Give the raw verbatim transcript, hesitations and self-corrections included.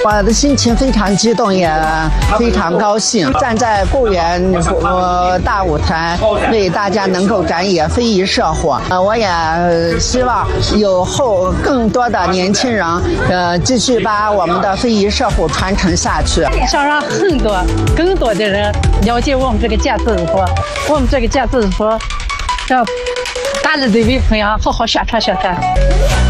我的心情非常激动，也非常高兴，站在固原呃大舞台，为大家能够展演非遗社火。呃，我也希望有后更多的年轻人，呃，继续把我们的非遗社火传承下去。 想让很多更多的人了解我们这个剪子服，我们这个剪子服，让大家对为朋友好好宣传宣传。